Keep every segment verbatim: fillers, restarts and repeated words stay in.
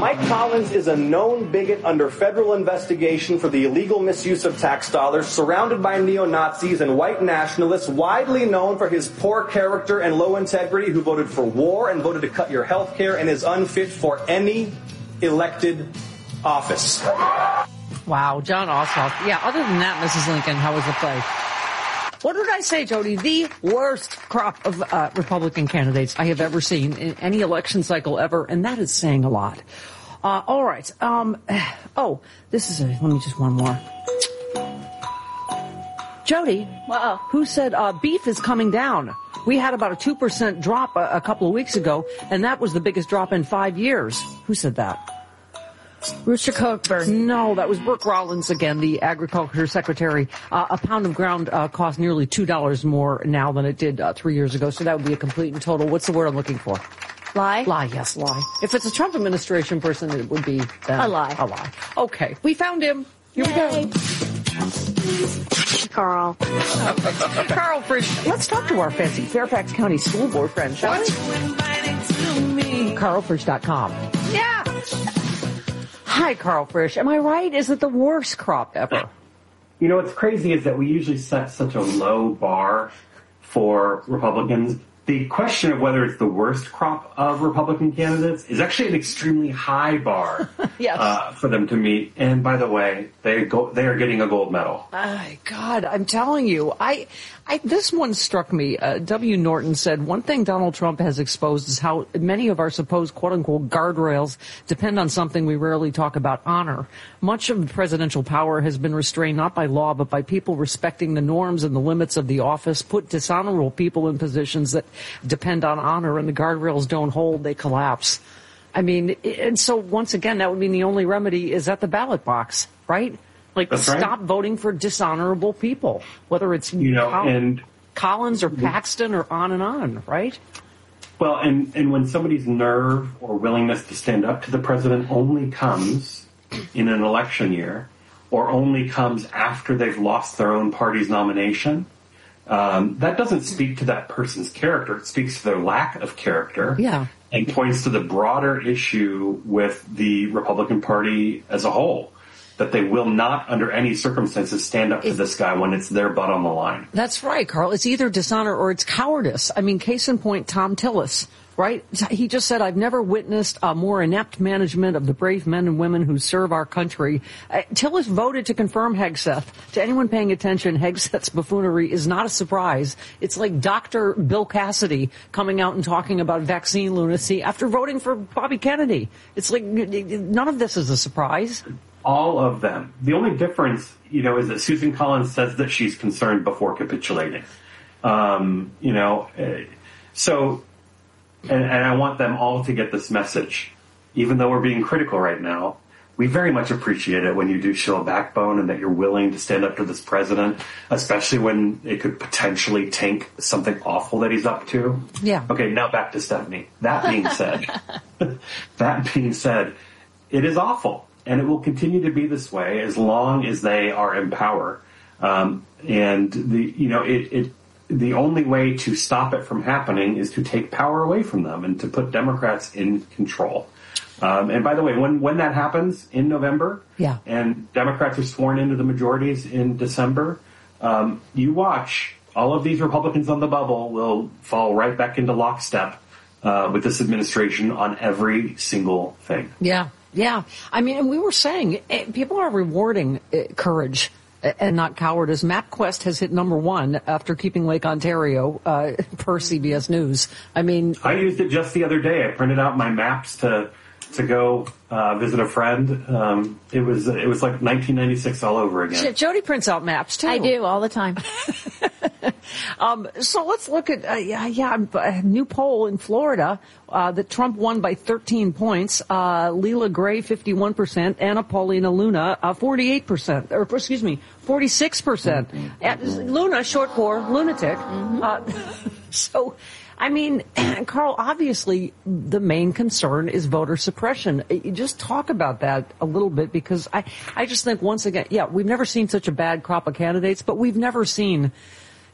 Mike Collins is a known bigot under federal investigation for the illegal misuse of tax dollars, surrounded by neo-Nazis and white nationalists, widely known for his poor character and low integrity, who voted for war and voted to cut your health care and is unfit for any elected office. Wow, John Ossoff. Yeah, other than that, Missus Lincoln, how was the play? What did I say, Jody? The worst crop of uh, Republican candidates I have ever seen in any election cycle ever, and that is saying a lot. Uh, all right. Um, oh, this is a, let me just one more. Jody, Wow. who said uh, beef is coming down? We had about a two percent drop a, a couple of weeks ago, and that was the biggest drop in five years. Who said that? Rooster Cockburn. No, that was Brooke Rollins again, the agriculture secretary. Uh, a pound of ground uh, costs nearly two dollars more now than it did uh, three years ago, so that would be a complete and total. What's the word I'm looking for? Lie? Lie, yes, lie. If it's a Trump administration person, it would be then A lie. A lie. Okay, we found him. Here Yay. we go. Carl. Carl Frisch. Let's talk to our fancy Fairfax County School Board friend, shall we? Carl Frisch dot com. Yeah. Hi, Carl Frisch. Am I right? Is it the worst crop ever? You know, what's crazy is that we usually set such a low bar for Republicans. The question of whether it's the worst crop of Republican candidates is actually an extremely high bar Yes. uh, for them to meet. And by the way, they go, they are getting a gold medal. My God, I'm telling you, I, I this one struck me. Uh, W. Norton said, one thing Donald Trump has exposed is how many of our supposed quote-unquote guardrails depend on something we rarely talk about, honor. Much of presidential power has been restrained not by law, but by people respecting the norms and the limits of the office, put dishonorable people in positions that depend on honor, and the guardrails don't hold, they collapse. I mean, and so once again, that would mean the only remedy is at the ballot box, right? Like, That's right. stop voting for dishonorable people, whether it's You know, Col- and Collins or Paxton or on and on, right? well, and, and when somebody's nerve or willingness to stand up to the president only comes in an election year, or only comes after they've lost their own party's nomination, Um, that doesn't speak to that person's character. It speaks to their lack of character. Yeah. And points to the broader issue with the Republican Party as a whole, that they will not, under any circumstances, stand up to this guy when it's their butt on the line. That's right, Carl. It's either dishonor or it's cowardice. I mean, case in point, Tom Tillis, right? He just said, I've never witnessed a more inept management of the brave men and women who serve our country. Uh, Tillis voted to confirm Hegseth. To anyone paying attention, Hegseth's buffoonery is not a surprise. It's like Doctor Bill Cassidy coming out and talking about vaccine lunacy after voting for Bobby Kennedy. It's like none of this is a surprise. All of them. The only difference, you know, is that Susan Collins says that she's concerned before capitulating. Um, you know, uh, so... And, and I want them all to get this message. Even though we're being critical right now, we very much appreciate it when you do show a backbone and that you're willing to stand up to this president, especially when it could potentially tank something awful that he's up to. Yeah. Okay, now back to Stephanie. That being said, that being said, it is awful. And it will continue to be this way as long as they are in power. Um, and the, you know, it, it, the only way to stop it from happening is to take power away from them and to put Democrats in control. Um, and by the way, when, when that happens in November, yeah. and Democrats are sworn into the majorities in December, um, you watch, all of these Republicans on the bubble will fall right back into lockstep uh, with this administration on every single thing. Yeah, yeah. I mean, and we were saying, eh, people are rewarding eh, courage and not cowardice. MapQuest has hit number one after keeping Lake Ontario, uh, per C B S News. I mean... I used it just the other day. I printed out my maps to to go uh, visit a friend. Um, it was it was like nineteen ninety-six all over again. Shit, Jody prints out maps, too. I do, all the time. um, so let's look at, uh, yeah, yeah, a new poll in Florida uh, that Trump won by thirteen points. Uh, Leila Gray, fifty-one percent. Anna Paulina Luna, uh, forty-eight percent. Or, excuse me, forty-six percent. Mm-hmm. Luna, short for lunatic. Mm-hmm. Uh, so... I mean, Carl, obviously the main concern is voter suppression. You just talk about that a little bit, because I, I just think once again, yeah, we've never seen such a bad crop of candidates, but we've never seen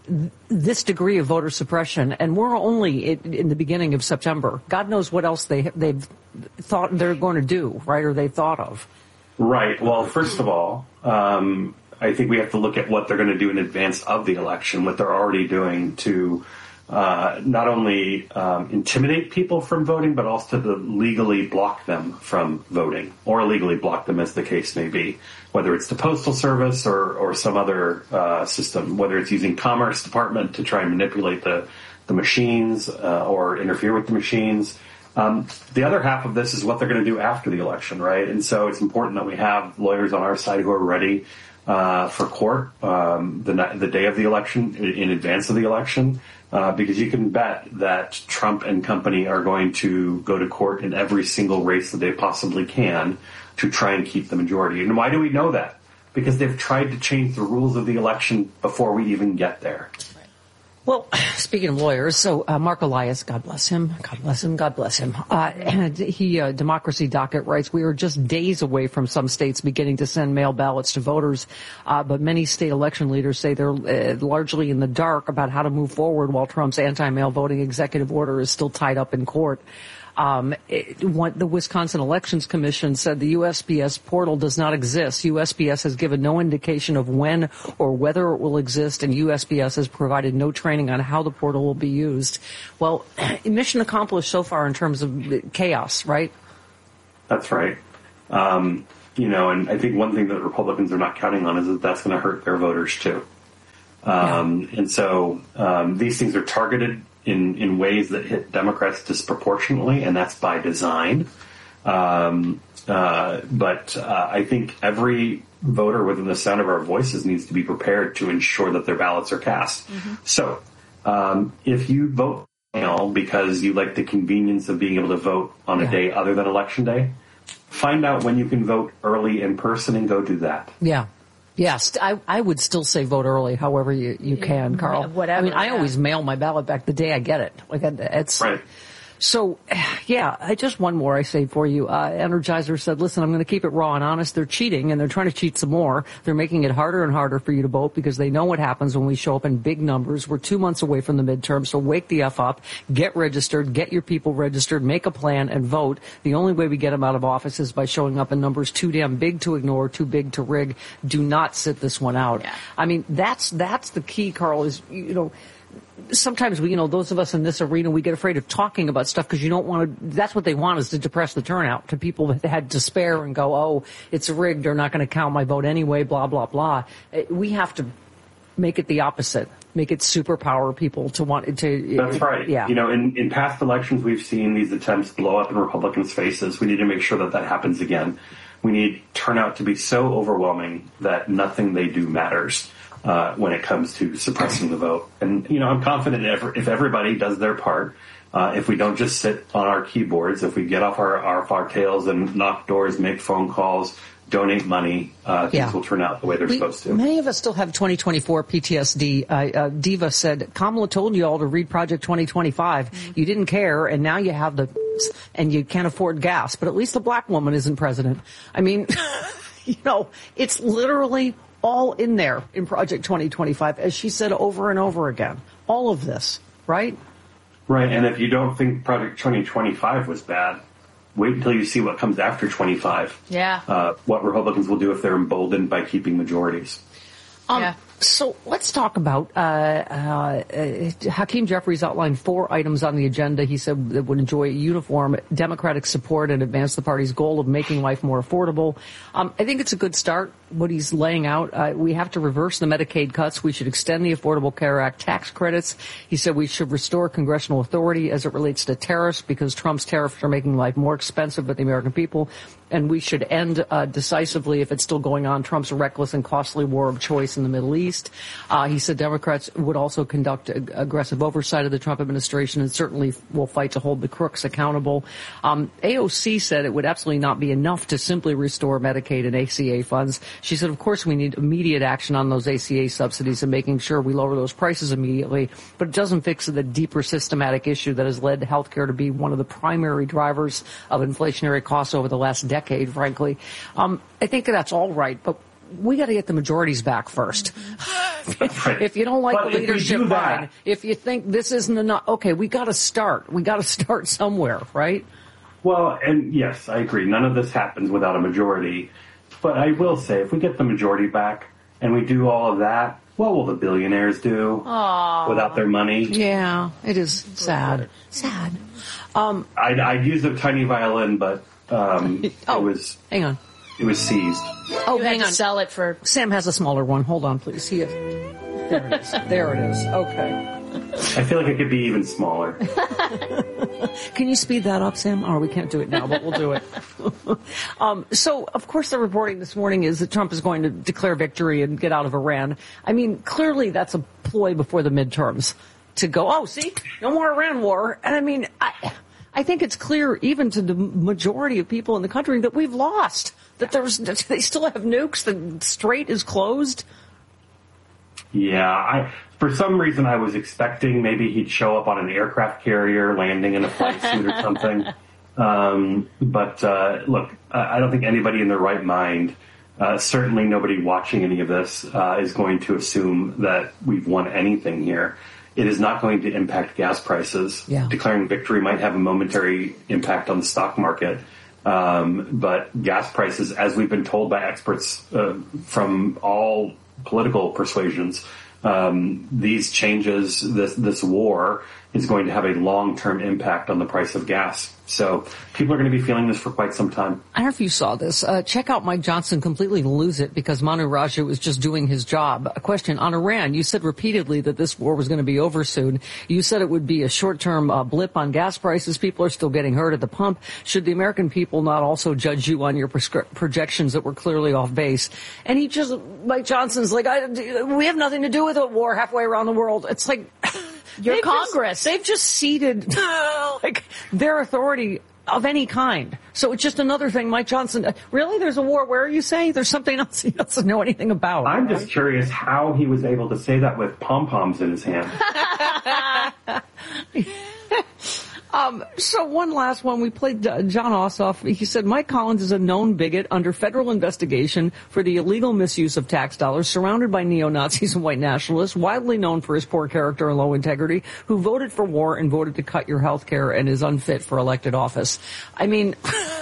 this degree of voter suppression, and we're only in, in the beginning of September. God knows what else they they've thought they're going to do, right, or they thought of. Right. Well, first of all, um, I think we have to look at what they're going to do in advance of the election, what they're already doing to uh, not only um, intimidate people from voting, but also to legally block them from voting, or illegally block them, as the case may be, whether it's the Postal Service or, or some other uh, system, whether it's using Commerce Department to try and manipulate the, the machines uh, or interfere with the machines. Um, the other half of this is what they're going to do after the election, right? And so it's important that we have lawyers on our side who are ready uh, for court um, the, the day of the election, in advance of the election, uh, because you can bet that Trump and company are going to go to court in every single race that they possibly can to try and keep the majority. And why do we know that? Because they've tried to change the rules of the election before we even get there. Well, speaking of lawyers, so uh, Mark Elias, God bless him, God bless him, God bless him. Uh, and he, uh, Democracy Docket writes, we are just days away from some states beginning to send mail ballots to voters, uh, but many state election leaders say they're uh, largely in the dark about how to move forward while Trump's anti-mail voting executive order is still tied up in court. Um, it, what the Wisconsin Elections Commission said the U S P S portal does not exist. U S P S has given no indication of when or whether it will exist, and U S P S has provided no training on how the portal will be used. Well, mission accomplished so far in terms of chaos, right? That's right. Um, you know, and I think one thing that Republicans are not counting on is that that's going to hurt their voters too. Um, yeah. And so um, these things are targeted in, in ways that hit Democrats disproportionately, and that's by design. Um, uh, but uh, I think every voter within the sound of our voices needs to be prepared to ensure that their ballots are cast. Mm-hmm. So um, if you vote mail because you like the convenience of being able to vote on a yeah. day other than Election Day, find out when you can vote early in person and go do that. Yeah. Yes, I, I would still say vote early, however you, you can, Carl. Whatever. I mean, I yeah. always mail my ballot back the day I get it. Like, it's right. So, yeah, I just one more I say for you. Uh, Energizer said, listen, I'm going to keep it raw and honest. They're cheating, and they're trying to cheat some more. They're making it harder and harder for you to vote because they know what happens when we show up in big numbers. We're two months away from the midterm, so wake the F up, get registered, get your people registered, make a plan, and vote. The only way we get them out of office is by showing up in numbers too damn big to ignore, too big to rig. Do not sit this one out. Yeah. I mean, that's that's the key, Carl, is, you know, sometimes we, you know, those of us in this arena, we get afraid of talking about stuff because you don't want to, that's what they want is to depress the turnout to people that had despair and go, oh, it's rigged, they're not going to count my vote anyway, blah, blah, blah. We have to make it the opposite, make it superpower people to want to. That's right. Yeah. You know, in, in past elections, we've seen these attempts blow up in Republicans' faces. We need to make sure that that happens again. We need turnout to be so overwhelming that nothing they do matters. Uh, when it comes to suppressing the vote. And, you know, I'm confident if, if everybody does their part, uh, if we don't just sit on our keyboards, if we get off our, our, our tails and knock doors, make phone calls, donate money, uh, things yeah. will turn out the way they're we, supposed to. Many of us still have twenty twenty-four P T S D. Uh, uh, Diva said, Kamala told you all to read Project twenty twenty-five. Mm-hmm. You didn't care, and now you have the, and you can't afford gas. But at least the black woman isn't president. I mean, you know, it's literally all in there in Project twenty twenty-five, as she said over and over again. All of this, right? Right, and if you don't think Project twenty twenty-five was bad, wait until you see what comes after twenty-five. Yeah. Uh, what Republicans will do if they're emboldened by keeping majorities. Um, yeah. So let's talk about uh, uh, uh, Hakeem Jeffries outlined four items on the agenda. He said that would enjoy uniform Democratic support and advance the party's goal of making life more affordable. Um, I think it's a good start, what he's laying out. Uh, we have to reverse the Medicaid cuts. We should extend the Affordable Care Act tax credits. He said we should restore congressional authority as it relates to tariffs because Trump's tariffs are making life more expensive for the American people. And we should end uh, decisively, if it's still going on, Trump's reckless and costly war of choice in the Middle East. Uh, he said Democrats would also conduct ag- aggressive oversight of the Trump administration and certainly will fight to hold the crooks accountable. Um, A O C said it would absolutely not be enough to simply restore Medicaid and A C A funds. She said, of course, we need immediate action on those A C A subsidies and making sure we lower those prices immediately. But it doesn't fix the deeper systematic issue that has led healthcare to be one of the primary drivers of inflationary costs over the last decade. Decade, frankly. Um, I think that's all right, but we got to get the majorities back first. Mm-hmm. If you don't like But the if we leadership, do that- fine. If you think this isn't enough, okay, we got to start. We got to start somewhere, right? Well, and yes, I agree. None of this happens without a majority. But I will say, if we get the majority back and we do all of that, what will the billionaires do Aww. without their money? Yeah, it is sad. Sad. Um, I'd, I'd use a tiny violin, but um, oh, it was hang on. it was seized. Oh, You hang had on. to sell it for. Sam has a smaller one. Hold on, please. He is. There it is. There it is. Okay. I feel like it could be even smaller. Can you speed that up, Sam? Or we can't do it now, but we'll do it. um, so, of course, the reporting this morning is that Trump is going to declare victory and get out of Iran. I mean, clearly that's a ploy before the midterms to go, oh, see, no more Iran war. And I mean, I, I think it's clear even to the majority of people in the country that we've lost, that there's, they still have nukes, the strait is closed. Yeah, I for some reason I was expecting maybe he'd show up on an aircraft carrier, landing in a flight suit or something. Um, but uh, look, I don't think anybody in their right mind, uh, certainly nobody watching any of this, uh, is going to assume that we've won anything here. It is not going to impact gas prices. Yeah. Declaring victory might have a momentary impact on the stock market. Um, but gas prices, as we've been told by experts uh, from all political persuasions, um, these changes, this this war is going to have a long-term impact on the price of gas. So people are going to be feeling this for quite some time. I don't know if you saw this. Uh, check out Mike Johnson completely lose it because Manu Raja was just doing his job. A question on Iran. You said repeatedly that this war was going to be over soon. You said it would be a short-term uh, blip on gas prices. People are still getting hurt at the pump. Should the American people not also judge you on your prescri- projections that were clearly off base? And he just, Mike Johnson's like, I, we have nothing to do with a war halfway around the world. It's like... Your They've Congress. Just, they've just ceded like their authority of any kind. So it's just another thing. Mike Johnson, really? There's a war? Where are you saying? There's something else he doesn't know anything about. I'm right? just curious how he was able to say that with pom-poms in his hand. Um, so one last one. We played uh, John Ossoff. He said Mike Collins is a known bigot under federal investigation for the illegal misuse of tax dollars, surrounded by neo-Nazis and white nationalists, widely known for his poor character and low integrity, who voted for war and voted to cut your health care and is unfit for elected office. I mean,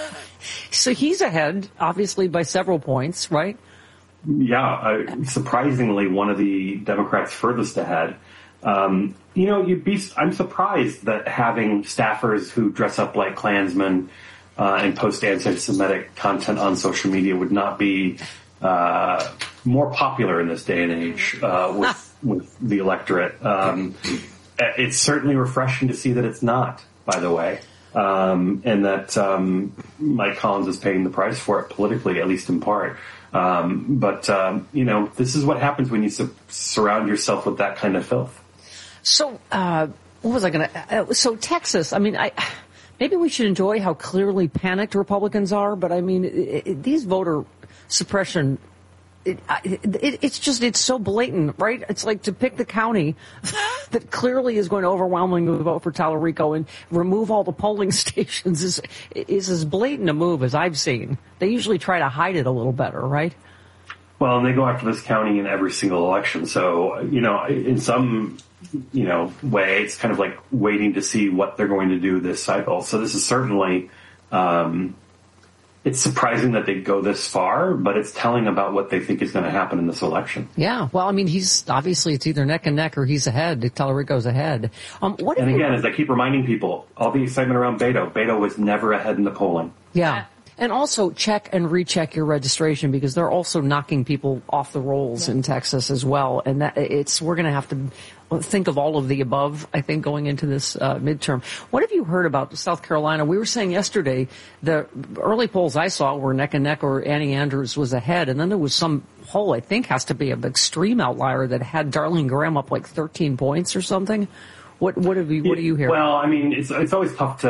so he's ahead, obviously, by several points, right? Yeah, uh, surprisingly, one of the Democrats furthest ahead. Um, you know, you'd be, I'm surprised that having staffers who dress up like Klansmen uh, and post anti-Semitic content on social media would not be uh, more popular in this day and age uh, with, with the electorate. Um, it's certainly refreshing to see that it's not, by the way, um, and that um, Mike Collins is paying the price for it politically, at least in part. Um, but, um, you know, this is what happens when you su- surround yourself with that kind of filth. So, uh, what was I going to, uh, so Texas, I mean, I, maybe we should enjoy how clearly panicked Republicans are, but I mean, it, it, these voter suppression, it, it, it's just, it's so blatant, right? It's like to pick the county that clearly is going to overwhelmingly vote for Tallarico and remove all the polling stations is, is as blatant a move as I've seen. They usually try to hide it a little better, right? Well, and they go after this county in every single election. So, you know, in some, you know, way, it's kind of like waiting to see what they're going to do this cycle. So this is certainly, um, it's surprising that they go this far, but it's telling about what they think is going to happen in this election. Yeah. Well, I mean, he's obviously it's either neck and neck or he's ahead. Tallarico's ahead. Um, what and if again, you, as I keep reminding people, all the excitement around Beto, Beto was never ahead in the polling. Yeah. And also check and recheck your registration because they're also knocking people off the rolls yeah. in Texas as well. And that it's, we're going to have to think of all of the above, I think, going into this uh, midterm. What have you heard about South Carolina? We were saying yesterday the early polls I saw were neck and neck or Annie Andrews was ahead. And then there was some poll, I think has to be an extreme outlier that had Darlene Graham up like thirteen points or something. What, what have you, what do you hear? Well, I mean, it's, it's always tough to,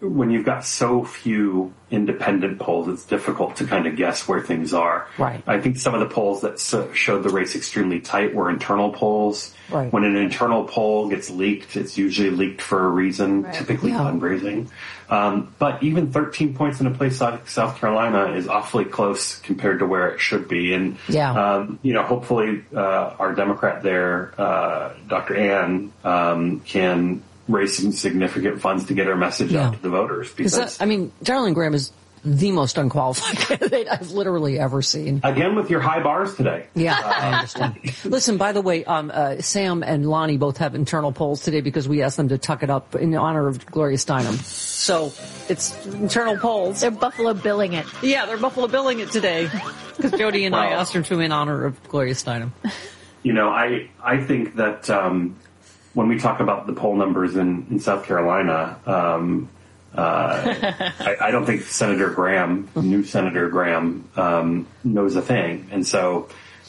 when you've got so few independent polls, it's difficult to kind of guess where things are. Right. I think some of the polls that showed the race extremely tight were internal polls. Right. When an internal poll gets leaked, it's usually leaked for a reason, right. typically yeah. fundraising. Um, but even thirteen points in a place like South Carolina is awfully close compared to where it should be. And, yeah. um, you know, hopefully uh, our Democrat there, uh, Doctor Ann, um, can raise some significant funds to get our message yeah. out to the voters. Because that, I mean, Darling Graham is the most unqualified candidate I've literally ever seen. Again, with your high bars today. Yeah, I understand. Listen, by the way, um, uh, Sam and Lonnie both have internal polls today because we asked them to tuck it up in honor of Gloria Steinem. So it's internal polls. They're Buffalo Billing it. Yeah, they're Buffalo Billing it today because Jody and well, I asked her to in honor of Gloria Steinem. You know, I I think that um, when we talk about the poll numbers in, in South Carolina, um, uh, I, I don't think Senator Graham, new Senator Graham, um, knows a thing. And so,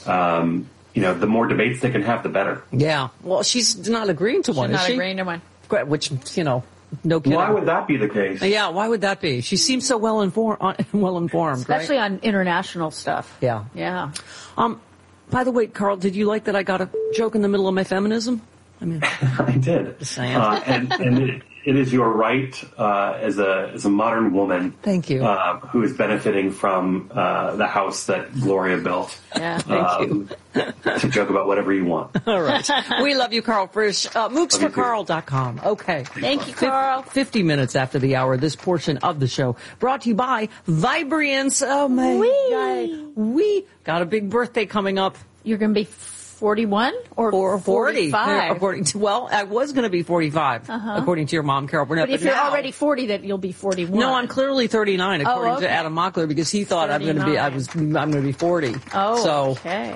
um, you know, the more debates they can have, the better. Yeah. Well, she's not agreeing to one, she's is not she? agreeing to one. Which, you know, no kidding. Why would that be the case? Yeah, why would that be? She seems so well informed, well informed, especially right? on international stuff. Yeah. Yeah. Um, by the way, Carl, did you like that I got a joke in the middle of my feminism? I mean, I did. Just saying. Uh, and and it, it is your right uh, as a as a modern woman. Thank you. Uh, who is benefiting from uh, the house that Gloria built. Yeah. Thank um, you. To joke about whatever you want. All right. We love you, Carl Frisch. Uh, mooks for carl dot com. Okay. Thank you, Carl. fifty minutes after the hour, this portion of the show brought to you by Vibriance. Oh, my Wee. God. We got a big birthday coming up. You're going to be forty-one or, or forty? forty-five? According to, well, I was going to be forty-five, uh-huh. according to your mom, Carol Burnett. But if but you're now, already forty, then you'll be forty-one. No, I'm clearly thirty-nine, according oh, okay. to Adam Mockler, because he thought thirty-nine. I'm going to be, I was, I'm going to be forty. Oh, so, okay.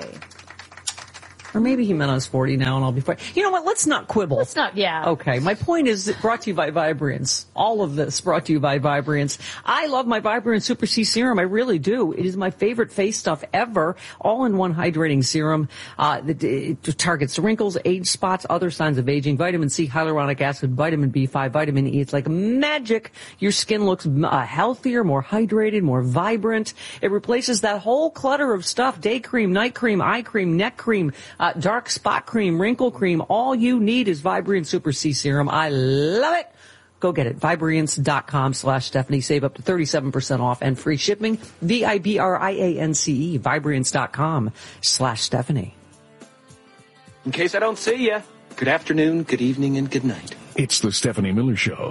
Or maybe he meant I was forty now and I'll be forty. You know what? Let's not quibble. Let's not, yeah. Okay. My point is brought to you by Vibriance. All of this brought to you by Vibriance. I love my Vibriance Super C Serum. I really do. It is my favorite face stuff ever. All-in-one hydrating serum. Uh, it, it targets wrinkles, age spots, other signs of aging, vitamin C, hyaluronic acid, vitamin B five, vitamin E. It's like magic. Your skin looks uh, healthier, more hydrated, more vibrant. It replaces that whole clutter of stuff. Day cream, night cream, eye cream, neck cream, Uh, dark spot cream, wrinkle cream. All you need is Vibriance Super C Serum. I love it. Go get it. Vibriance.com slash Stephanie. Save up to thirty-seven percent off and free shipping. V I B R I A N C E. Vibriance.com slash Stephanie. In case I don't see you, good afternoon, good evening, and good night. It's the Stephanie Miller Show.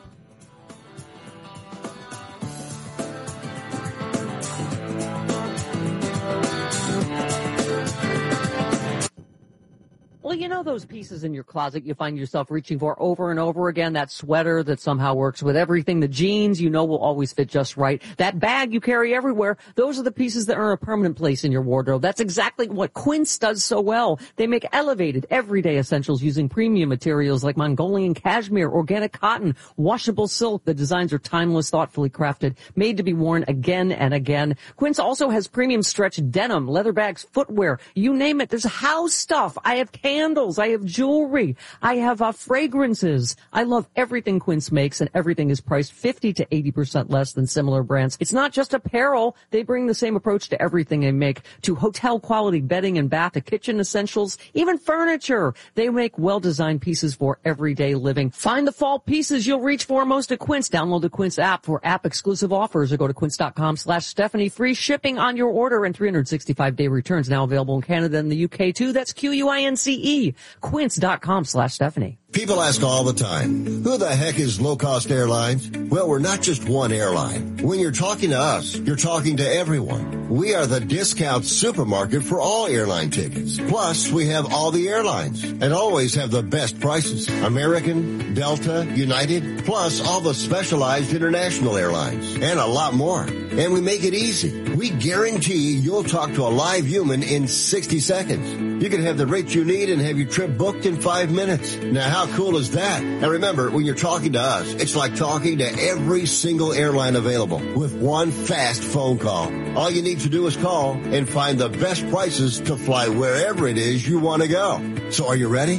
Well, you know those pieces in your closet you find yourself reaching for over and over again? That sweater that somehow works with everything, the jeans you know will always fit just right, that bag you carry everywhere, those are the pieces that earn a permanent place in your wardrobe. That's exactly what Quince does so well. They make elevated, everyday essentials using premium materials like Mongolian cashmere, organic cotton, washable silk. The designs are timeless, thoughtfully crafted, made to be worn again and again. Quince also has premium stretch denim, leather bags, footwear, you name it. There's house stuff. I have candles. Candles. I have jewelry. I have uh, fragrances. I love everything Quince makes, and everything is priced fifty to eighty percent less than similar brands. It's not just apparel. They bring the same approach to everything they make, to hotel quality bedding and bath, to kitchen essentials, even furniture. They make well-designed pieces for everyday living. Find the fall pieces you'll reach for most at Quince. Download the Quince app for app-exclusive offers or go to quince.com slash Stephanie. Free shipping on your order and three hundred sixty-five day returns now available in Canada and the U K too. That's Q U I N C E. Quince.com slash Stephanie. People ask all the time, who the heck is Low Cost Airlines? Well, we're not just one airline. When you're talking to us, you're talking to everyone. We are the discount supermarket for all airline tickets. Plus, we have all the airlines and always have the best prices. American, Delta, United, plus all the specialized international airlines and a lot more. And we make it easy. We guarantee you'll talk to a live human in sixty seconds. You can have the rate you need and have your trip booked in five minutes. Now, how cool is that? And remember, when you're talking to us, it's like talking to every single airline available with one fast phone call. All you need to do is call and find the best prices to fly wherever it is you want to go. So are you ready?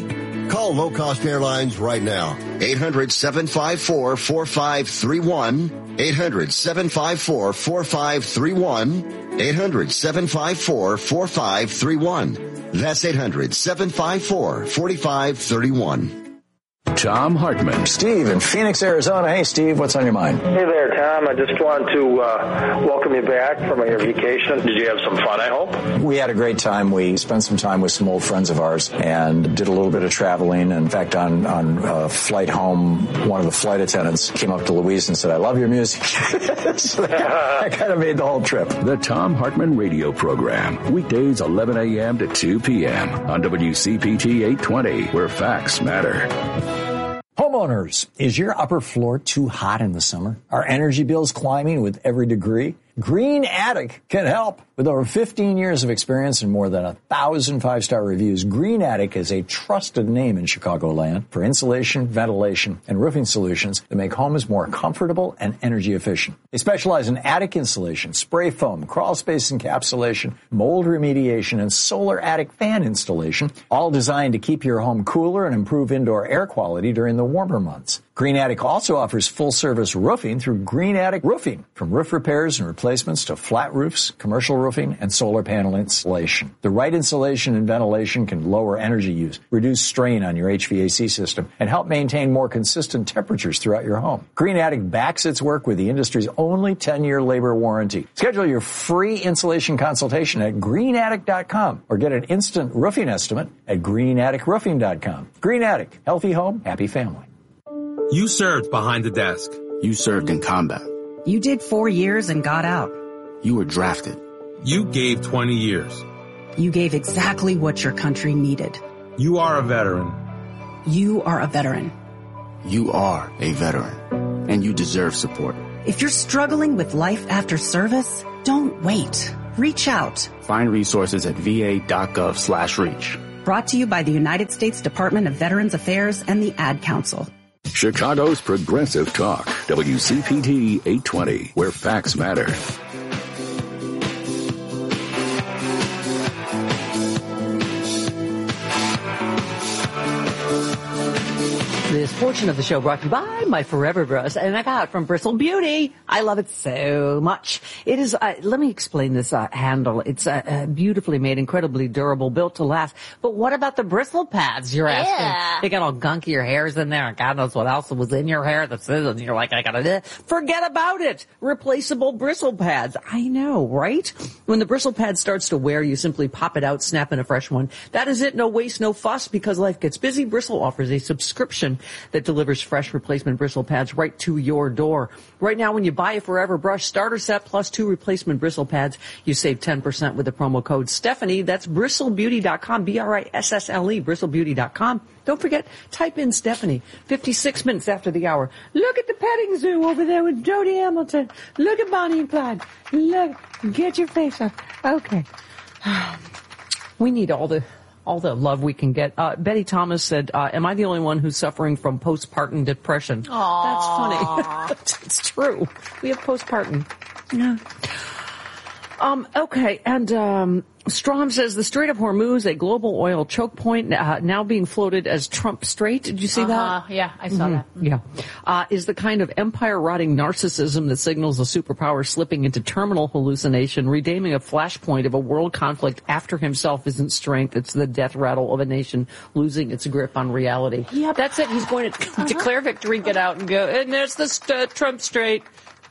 Call Low Cost Airlines right now. eight hundred, seven five four, four five three one. eight hundred, seven five four, four five three one. eight hundred, seven five four, four five three one. That's eight hundred, seven five four, four five three one. Tom Hartman. Steve in Phoenix, Arizona. Hey, Steve, what's on your mind? Hey there, Tom. I just want to uh, welcome you back from your vacation. Did you have some fun, I hope? We had a great time. We spent some time with some old friends of ours and did a little bit of traveling. In fact, on, on uh, flight home, one of the flight attendants came up to Louise and said, I love your music. So that, that kind of made the whole trip. The Tom Hartman Radio Program. Weekdays eleven a.m. to two p.m. on W C P T eight twenty, where facts matter. Homeowners, is your upper floor too hot in the summer? Are energy bills climbing with every degree? Green Attic can help. With over fifteen years of experience and more than a thousand five-star reviews, Green Attic is a trusted name in Chicagoland for insulation, ventilation, and roofing solutions that make homes more comfortable and energy efficient. They specialize in attic insulation, spray foam, crawl space encapsulation, mold remediation, and solar attic fan installation, all designed to keep your home cooler and improve indoor air quality during the warmer months. Green Attic also offers full-service roofing through Green Attic Roofing, from roof repairs and replacements to flat roofs, commercial roofing, and solar panel installation. The right insulation and ventilation can lower energy use, reduce strain on your H V A C system, and help maintain more consistent temperatures throughout your home. Green Attic backs its work with the industry's only ten-year labor warranty. Schedule your free insulation consultation at green attic dot com or get an instant roofing estimate at green attic roofing dot com. Green Attic, healthy home, happy family. You served behind the desk. You served in combat. You did four years and got out. You were drafted. You gave twenty years. You gave exactly what your country needed. You are a veteran. You are a veteran. You are a veteran, and you deserve support. If you're struggling with life after service, don't wait. Reach out. Find resources at v a dot gov slash reach. Brought to you by the United States Department of Veterans Affairs and the Ad Council. Chicago's Progressive Talk, W C P T eight twenty, where facts matter. This portion of the show brought to you by my Forever Brush, and I got it from Bristle Beauty. I love it so much. It is, uh, let me explain this uh, handle. It's uh, uh, beautifully made, incredibly durable, built to last. But what about the bristle pads, you're asking? Yeah. They got all gunky, your hair's in there, and God knows what else was in your hair. That's, and you're like, I gotta, forget about it. Replaceable bristle pads. I know, right? When the bristle pad starts to wear, you simply pop it out, snap in a fresh one. That is it. No waste, no fuss, because life gets busy. Bristle offers a subscription that delivers fresh replacement bristle pads right to your door. Right now, when you buy a Forever Brush starter set plus two replacement bristle pads, you save ten percent with the promo code Stephanie. That's bristle beauty dot com, B R I S S L E, bristle beauty dot com. Don't forget, type in Stephanie. fifty-six minutes after the hour. Look at the petting zoo over there with Jody Hamilton. Look at Bonnie and Clyde. Look, get your face up. Okay. We need all the... all the love we can get. Uh, Betty Thomas said, uh, am I the only one who's suffering from postpartum depression? Aww. That's funny. It's true. We have postpartum. Yeah. Um, okay, and um, Strom says the Strait of Hormuz, a global oil choke point, uh, now being floated as Trump Strait. Did you see uh-huh. that? Yeah, I saw mm-hmm. that. Yeah. Uh, is the kind of empire-rotting narcissism that signals a superpower slipping into terminal hallucination, redeeming a flashpoint of a world conflict after himself isn't strength. It's the death rattle of a nation losing its grip on reality. Yep. That's it. He's going to uh-huh. declare victory, get out, and go, and there's the st- Trump Strait.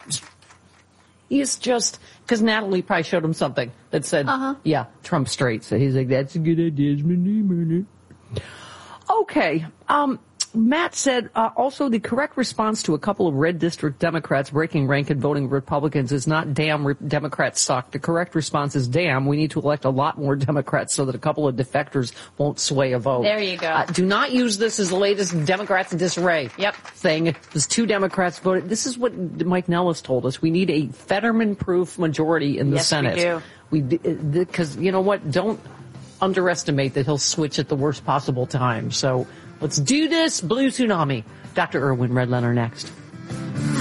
He's just, because Natalie probably showed him something that said, uh-huh. yeah, Trump Strait. So he's like, that's a good idea. It's my name on it. Okay. Um, Matt said, uh, also the correct response to a couple of red district Democrats breaking rank and voting Republicans is not damn re- Democrats suck. The correct response is damn, we need to elect a lot more Democrats so that a couple of defectors won't sway a vote. There you go. Uh, do not use this as the latest Democrats in disarray. Yep. Thing. There's two Democrats voted. This is what Mike Nellis told us. We need a Fetterman-proof majority in the yes, Senate. we do. We, because, you know what? Don't underestimate that he'll switch at the worst possible time. So let's do this. Blue Tsunami. Doctor Irwin Redlener next.